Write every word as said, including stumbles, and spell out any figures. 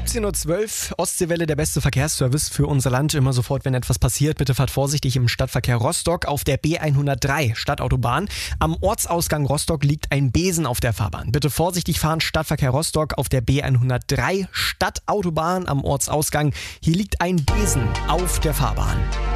siebzehn Uhr zwölf, Ostseewelle, der beste Verkehrsservice für unser Land. Immer sofort, wenn etwas passiert, bitte fahrt vorsichtig im Stadtverkehr Rostock auf der B hundertdrei Stadtautobahn. Am Ortsausgang Rostock liegt ein Besen auf der Fahrbahn. Bitte vorsichtig fahren, Stadtverkehr Rostock auf der B hundertdrei Stadtautobahn am Ortsausgang. Hier liegt ein Besen auf der Fahrbahn.